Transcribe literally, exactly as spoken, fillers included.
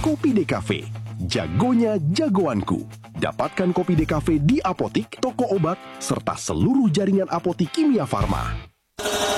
Kopi Decafe. Jagonya jagoanku. Dapatkan Kopi Decafe di apotik, toko obat, serta seluruh jaringan apotik Kimia Farma.